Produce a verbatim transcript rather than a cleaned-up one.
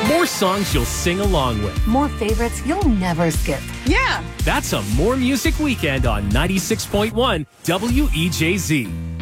More songs you'll sing along with. More favorites you'll never skip. Yeah. That's a More Music Weekend on ninety-six point one W E J Z.